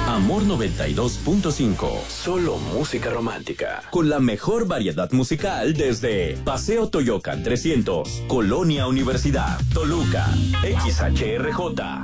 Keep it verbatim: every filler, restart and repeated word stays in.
Amor noventa y dos punto cinco. Solo música romántica. Con la mejor variedad musical desde Paseo Toyocan trescientos, Colonia Universidad, Toluca, X H R J.